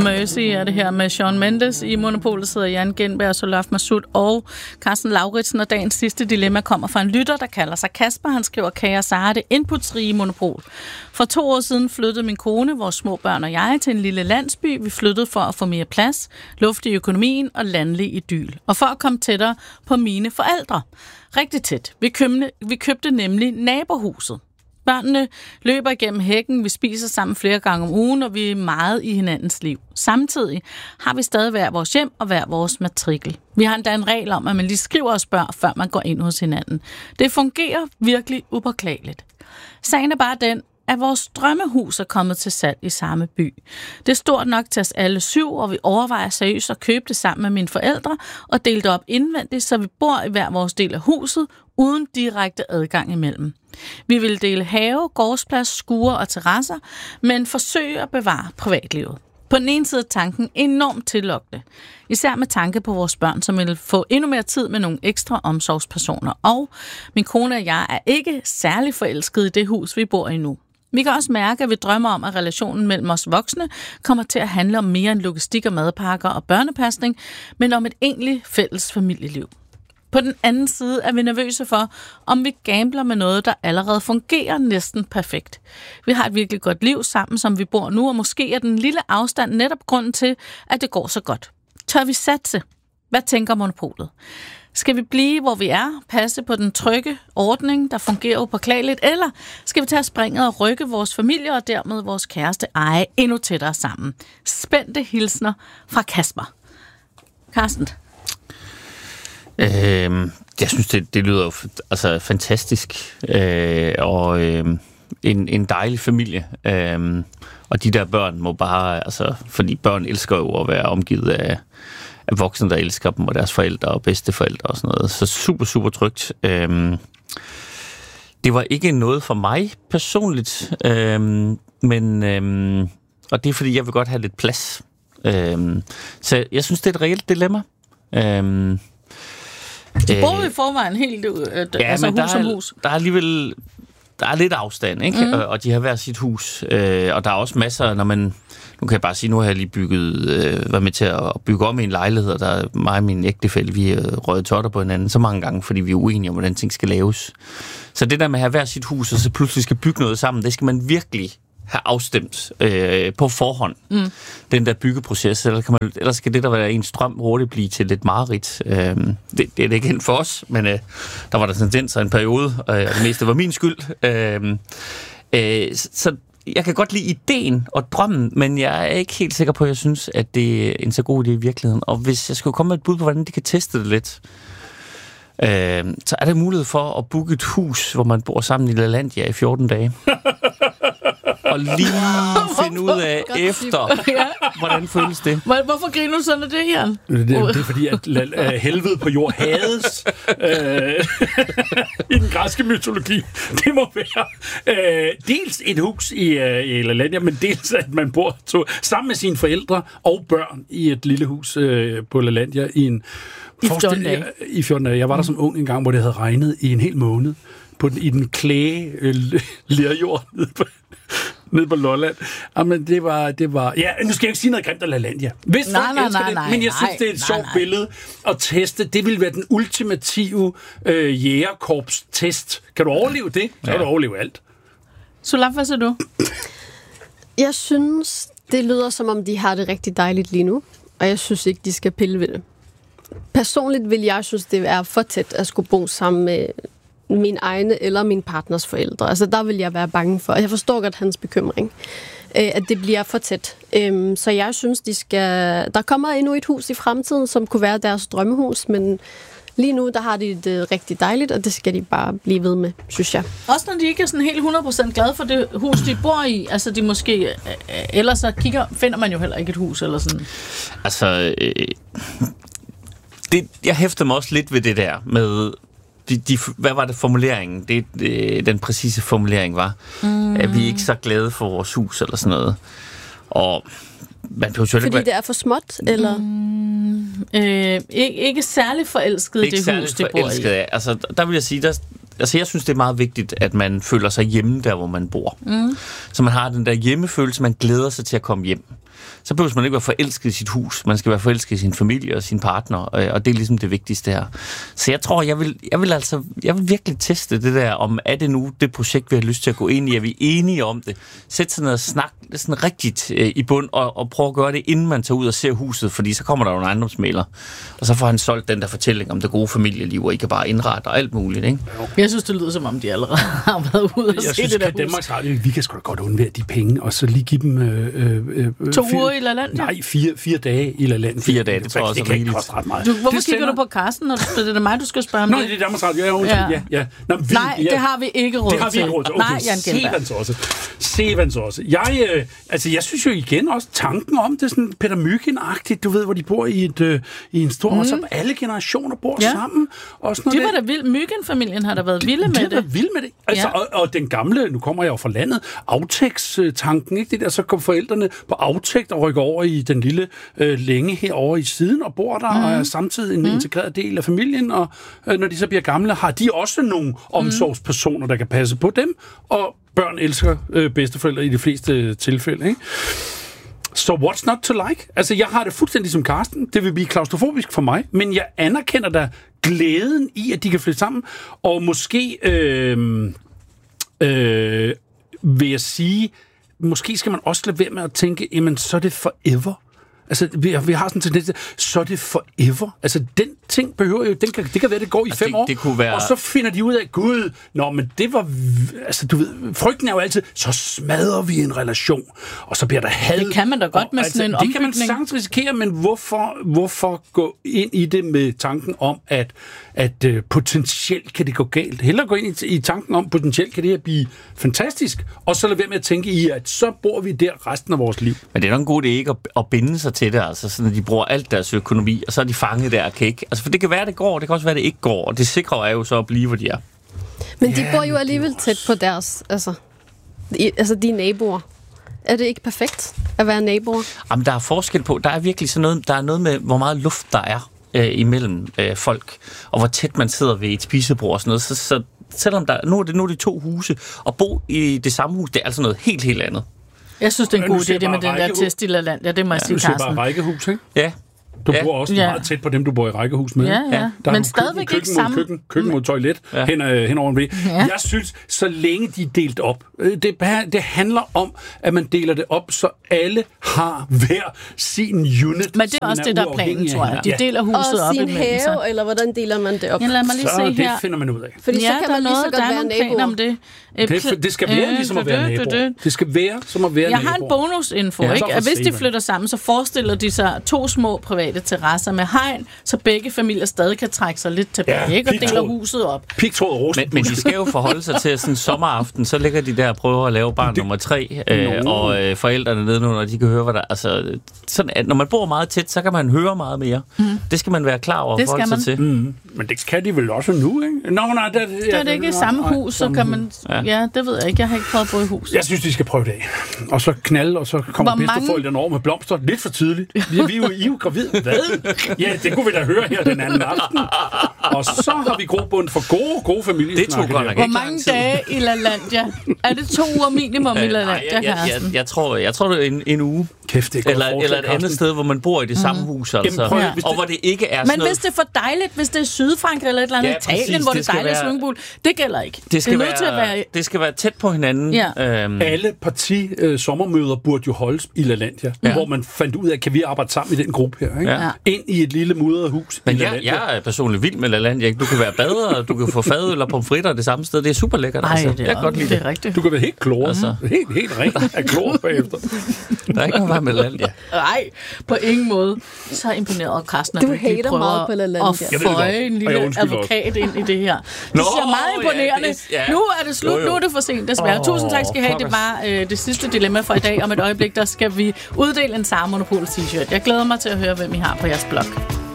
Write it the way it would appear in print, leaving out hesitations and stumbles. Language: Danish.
Mercy er det her med Shawn Mendes. I Monopolet sidder Jan Genberg, Solaf Masud og Carsten Lauritsen. Og dagens sidste dilemma kommer fra en lytter, der kalder sig Kasper. Han skriver, Kære Sara, det inputsrige monopol. For 2 år siden flyttede min kone, vores små børn og jeg til en lille landsby. Vi flyttede for at få mere plads, luft i økonomien og landlig idyl. Og for at komme tættere på mine forældre. Rigtig tæt. Vi købte nemlig nabohuset. Børnene løber igennem hækken, vi spiser sammen flere gange om ugen, og vi er meget i hinandens liv. Samtidig har vi stadig hver vores hjem og hver vores matrikel. Vi har endda en regel om, at man lige skriver og spørger, før man går ind hos hinanden. Det fungerer virkelig upåklageligt. Sagen er bare den, at vores drømmehus er kommet til salg i samme by. Det er stort nok til os alle 7, og vi overvejer seriøst at købe det sammen med mine forældre og dele det op indvendigt, så vi bor i hver vores del af huset, uden direkte adgang imellem. Vi vil dele have, gårdsplads, skure og terrasser, men forsøge at bevare privatlivet. På den ene side er tanken enormt tillokkende, især med tanke på vores børn, som vil få endnu mere tid med nogle ekstra omsorgspersoner. Og min kone og jeg er ikke særlig forelskede i det hus, vi bor i nu. Vi kan også mærke, at vi drømmer om, at relationen mellem os voksne kommer til at handle om mere end logistik og madpakker og børnepasning, men om et egentligt fælles familieliv. På den anden side er vi nervøse for, om vi gambler med noget, der allerede fungerer næsten perfekt. Vi har et virkelig godt liv sammen, som vi bor nu, og måske er den lille afstand netop grunden til, at det går så godt. Tør vi satse? Hvad tænker monopolet? Skal vi blive, hvor vi er, passe på den trygge ordning, der fungerer upåklageligt, eller skal vi tage springet og rykke vores familie og dermed vores kæreste eje endnu tættere sammen? Spændte hilsner fra Kasper. Carsten? Jeg synes, det lyder jo altså fantastisk, og en dejlig familie. Og de der børn må bare, altså, fordi børn elsker jo at være omgivet af voksne, der elsker dem, og deres forældre og bedsteforældre og sådan noget. Så super, super trygt. Det var ikke noget for mig personligt, men og det er, fordi jeg vil godt have lidt plads. Så jeg synes, det er et reelt dilemma. De bor i forvejen helt altså hus som hus. Der er alligevel lidt afstand, ikke? Mm. Og de har hver sit hus. Og der er også masser, når man... Nu kan jeg bare sige, nu har jeg lige været med til at bygge om i en lejlighed, og der er mig og min ægtefælle, vi er røget totter på hinanden så mange gange, fordi vi er uenige om, hvordan ting skal laves. Så det der med at have hver sit hus, og så pludselig skal bygge noget sammen, det skal man virkelig have afstemt på forhånd. Mm. Den der byggeproces, ellers skal det, der være ens drøm, hurtigt blive til lidt mareridt. Det er det ikke helt for os, men der var der tendenser en periode, og det meste var min skyld. Så jeg kan godt lide ideen og drømmen, men jeg er ikke helt sikker på, at jeg synes, at det er en så god idé i virkeligheden. Og hvis jeg skulle komme med et bud på, hvordan de kan teste det lidt, så er der mulighed for at booke et hus, hvor man bor sammen i LaLandia i 14 dage. Og lige finde ud af efter, hvordan føles det. Hvorfor griner du sådan af det, Jan? Det er fordi, at helvede på jord hades i den græske mytologi. Det må være dels et hus i LaLandia, men dels at man bor sammen med sine forældre og børn i et lille hus på LaLandia i 14 dage. I 14 dage. Jeg var der som ung en gang, hvor det havde regnet i en hel måned i den klæge lerjord nede på Lolland. Jamen, det var... Ja, nu skal jeg ikke sige noget grimt af LaLandia. Hvis folk elsker det, men jeg synes, det er et sjovt billede at teste. Det vil være den ultimative jægerkorps-test. Kan du overleve det? Så kan du overleve alt. Solaf, hvad siger du? Jeg synes, det lyder som om, de har det rigtig dejligt lige nu. Og jeg synes ikke, de skal pille ved det. Personligt vil jeg synes, det er for tæt at skulle bo sammen med min egne eller min partners forældre. Altså, der vil jeg være bange for. Jeg forstår godt hans bekymring, at det bliver for tæt. Så jeg synes, der kommer endnu et hus i fremtiden, som kunne være deres drømmehus, men lige nu, der har de det rigtig dejligt, og det skal de bare blive ved med, synes jeg. Også når de ikke er sådan helt 100% glade for det hus, de bor i. Altså, de måske... Ellers så finder man jo heller ikke et hus, eller sådan. Altså... jeg hæfter mig også lidt ved det der med... hvad var det formuleringen? Den præcise formulering var, at vi er ikke så glade for vores hus, eller sådan noget. Og man fordi det er for småt, eller? Ikke særlig forelsket i det hus, de bor i. Altså, der vil jeg sige, jeg synes, det er meget vigtigt, at man føler sig hjemme der, hvor man bor. Så man har den der hjemmefølelse, man glæder sig til at komme hjem. så behøver man ikke være forelsket i sit hus. Man skal være forelsket i sin familie og sin partner, og det er ligesom det vigtigste her. Så jeg tror, jeg vil virkelig teste det der, om er det nu det projekt, vi har lyst til at gå ind i? Er vi enige om det? Sæt sig ned og snak sådan rigtigt i bund, og prøv at gøre det, inden man tager ud og ser huset, fordi så kommer der jo en ejendomsmægler, og så får han solgt den der fortælling om det gode familieliv, og ikke bare indrette og alt muligt, ikke? Jeg synes, det lyder som om, de allerede har været ude og se det der hus. Danmarks Radio, vi kan sgu da godt undvære de penge, og så lige give dem... 2 uger i LaLandia? Nej, 4 dage i LaLandia. 4 dage, det tror jeg også er rigeligt. Hvorfor kigger du på Carsten, når det er det mig, du skal spørge om det? Nå, det er Danmarks Radio. Ja. Nå, nej, det har vi ikke råd til. Det har vi ikke råd til. Okay, nej, Jan Genberg. Sevans også. Jeg synes jo igen også, tanken om det sådan Peter Mygind-agtigt, du ved, hvor de bor i en stor hus, og alle generationer bor sammen. Og sådan noget. De var da vildt. Mygind-familien har da været vilde med det. De har været vilde med det. Altså, og den gamle, nu kommer jeg jo fra landet, aftægtstanken, ikke? Det der, så kommer forældrene på aftægt og rykker over i den lille længe herovre i siden og bor der, og er samtidig en integreret del af familien, og når de så bliver gamle, har de også nogle omsorgspersoner, der kan passe på dem, og børn elsker bedsteforældre i de fleste tilfælde, ikke? Så what's not to like? Altså, jeg har det fuldstændig som Carsten. Det vil blive klaustrofobisk for mig, men jeg anerkender da glæden i, at de kan flytte sammen, og måske vil jeg sige, måske skal man også lade være med at tænke, jamen, så er det forever. Altså, vi har sådan en tendens til, så er det forever. Altså, den ting behøver jo, det kan være, det går i 5 år, det kunne være... og så finder de ud af, gud, men det var, altså, du ved, frygten er jo altid, så smadrer vi en relation, og så bliver der had. Det kan man da godt med sådan en ombygning. Det kan man sagtens risikere, men hvorfor gå ind i det med tanken om, at potentielt kan det gå galt? Hellere gå ind i tanken om, potentielt kan det her blive fantastisk, og så lade være med at tænke i, at så bor vi der resten af vores liv. Men det er nok en god idé ikke at binde sig til det, altså sådan, at de bruger alt deres økonomi, og så er de fanget der og kan ikke. Altså, for det kan være, det går, det kan også være, det ikke går, og det sikre er jo så at blive, hvor de er. Men de bor jo alligevel tæt på deres, altså de naboer. Er det ikke perfekt at være naboer? Jamen, der er forskel på, der er virkelig sådan noget, der er noget med, hvor meget luft der er imellem folk, og hvor tæt man sidder ved et spisebord og sådan noget, så selvom nu er det 2 huse, og bo i det samme hus, det er altså noget helt, helt andet. Jeg synes, det er en god idé, det med den der test i LaLandia. Det må jeg sige, Carsten. Du ser bare rækkehus, ikke? Ja. Du bor også meget tæt på dem, du bor i rækkehus med. Ja. Der men stadigvæk ikke sammen. Køkken mod toilet, hen over en væg. Ja. Jeg synes, så længe de er delt op, det handler om, at man deler det op, så alle har hver sin unit. Men det er også det, der er planen, tror jeg. De deler huset op imellem sig. Og sin have, eller hvordan deler man det op? Ja, lad mig lige se her. Det finder man ud af. Fordi så kan man lige så godt være naboer. Om det. Det skal være ligesom at være naboer. Det skal være som at være naboer. Jeg har en bonusinfo, ikke? At hvis de flytter sammen, så forestiller de sig 2 små private terrasser med hegn, så begge familier stadig kan trække sig lidt tilbage, ikke? Og deler huset op. Pigtråd og rosen. Men de skal jo forholde sig til sådan sommeraften, så ligger de der og prøver at lave barn nummer 3, og forældrene nedenunder, de kan høre, hvad der... Altså, sådan, at når man bor meget tæt, så kan man høre meget mere. Det skal man være klar over at forholde sig til. Men det kan de vel også nu, ikke? Nej, det er det ikke i samme hus, så kan man... Ja, det ved jeg ikke. Jeg har ikke prøvet at bo i hus. Jeg synes, de skal prøve det af. Og så knalde, og så kommer bedsteforældrene over med blomster. Lidt for tidligt. Vi er jo gravid. Hvad? Ja, det kunne vi da høre her den anden aften. Og så har vi grobund for gode familiesnakker. Hvor mange dage i LaLandia? Er det 2 uger minimum i LaLandia, Carsten? Jeg tror, det er en uge. Kæft, det eller et andet sted, hvor man bor i det samme hus, altså. Og hvor det ikke er sådan Men hvis det er for dejligt, hvis det er Sydfrankrig eller et eller andet Italien, hvor det er dejligt swimmingpool, det gælder ikke. Det skal være tæt på hinanden. Ja. Alle sommermøder burde jo holdes i LaLandia, hvor man fandt ud af, kan vi arbejde sammen i den gruppe her, ikke? Ja. Ind i et lille mudret hus. Men jeg er personligt vild med LaLandia. Du kan være bader, du kan få fadøl og pomfritter det samme sted. Det er super lækkert. Altså. Jeg kan godt lide det. Rigtigt. Du kan være helt klor. Altså. Helt rent af klor bagefter. Der er ikke noget med LaLandia. Nej, på ingen måde. Så imponeret, Carsten, at du hater meget på LaLandia. At føje en lille advokat ind i det her. Det er meget imponerende. Nu er det slut. Nu er det for sent, desværre. Tusind tak skal I have. Det var det sidste dilemma for i dag. Om et øjeblik, der skal vi uddele en Sara Monopol t-shirt. Jeg glæder mig til at høre, hvem I har på jeres blog.